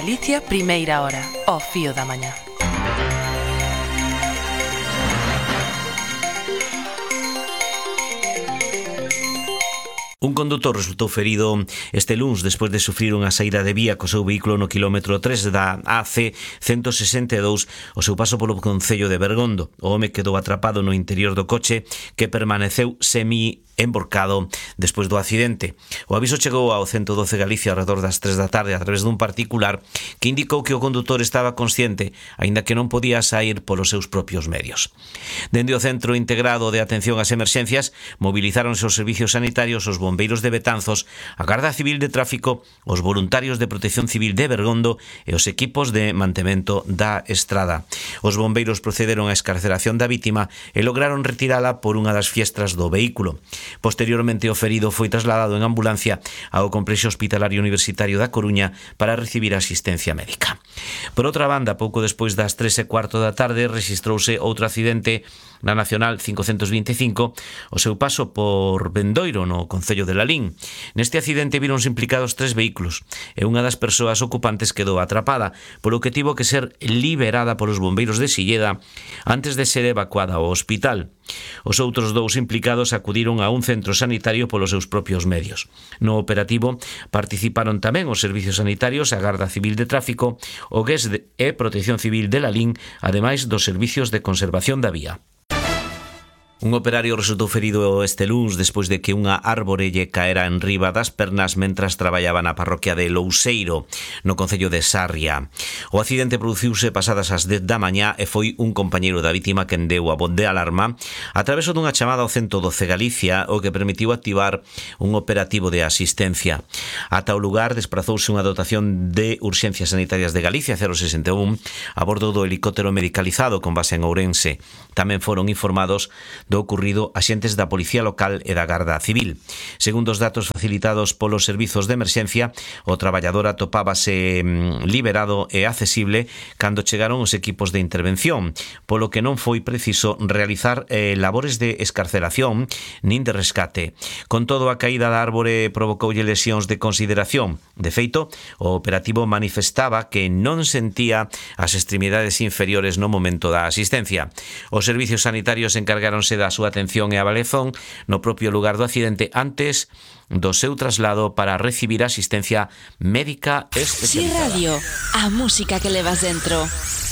Galicia, primeira hora, ao fío da mañá. Un condutor resultou ferido este luns despois de sufrir unha saída de vía co seu vehículo no quilómetro 3 da AC 162 o seu paso polo concello de Bergondo. O home quedou atrapado no interior do coche que permaneceu emborcado despois do accidente. O aviso chegou ao 112 Galicia ao redor das 3 da tarde a través dun particular que indicou que o condutor estaba consciente, aínda que non podía sair polos seus propios medios. Dende o Centro Integrado de Atención ás Emerxencias movilizáronse os servicios sanitarios, os bombeiros de Betanzos, a Garda Civil de Tráfico, os voluntarios de Protección Civil de Bergondo e os equipos de mantemento da estrada. Os bombeiros procederon á escarceración da vítima e lograron retirala por unha das fiestras do vehículo. Posteriormente o ferido foi trasladado en ambulancia ao Complexo Hospitalario Universitario da Coruña para recibir asistencia médica. Por outra banda, pouco despois das 3:15 da tarde rexistrouse outro accidente na Nacional 525 o seu paso por Bendoiro, no concello de Lalín. Neste accidente víronse implicados 3 vehículos e unha das persoas ocupantes quedou atrapada, polo que tivo que ser liberada polos bombeiros de Silleda antes de ser evacuada ao hospital. Os outros 2 implicados acudiron a un centro sanitario polos seus propios medios. No operativo participaron tamén os servicios sanitarios, a Garda Civil de Tráfico, o GES e Protección Civil de Lalín, ademais dos servicios de conservación da vía. Un operario resultou ferido este luns despois de que unha árbore lle caera en riba das pernas mentras traballaba na parroquia de Louseiro, no concello de Sarria. O accidente produciuse pasadas as 10 da mañá e foi un compañeiro da vítima quen deu a voz de alarma a través dunha chamada ao 112 Galicia, o que permitiu activar un operativo de asistencia. Ata o lugar desprazouse unha dotación de Urxencias Sanitarias de Galicia 061 a bordo do helicóptero medicalizado con base en Ourense. Tamén foron informados do ocurrido axentes da Policía Local e da Garda Civil. Segundo os datos facilitados polos servizos de emerxencia, o traballador atopábase liberado e accesible cando chegaron os equipos de intervención, polo que non foi preciso realizar labores de escarceración nin de rescate. Con todo, a caída da árbore provocoulle lesións de consideración. De feito, o operativo manifestaba que non sentía as extremidades inferiores no momento da asistencia. Os servicios sanitarios encargáronse da súa atención e avaliación no propio lugar do accidente antes do seu traslado para recibir asistencia médica especializada. Si Radio, a música que levas dentro.